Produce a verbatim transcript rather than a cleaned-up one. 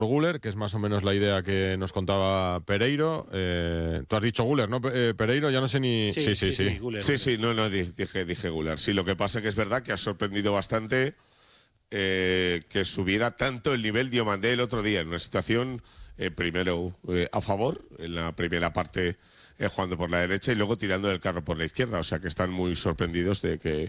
Guller, que es más o menos la idea que nos contaba Pereiro. Eh, tú has dicho Guller, ¿no, eh, Pereiro? Ya no sé ni... Sí, sí, sí. Sí, Guller, sí, sí, no, no, dije, dije Guller. Sí, lo que pasa es que es verdad que ha sorprendido bastante eh, que subiera tanto el nivel Diomandé el otro día, en una situación, eh, primero eh, a favor, en la primera parte eh, jugando por la derecha y luego tirando del carro por la izquierda. O sea que están muy sorprendidos de que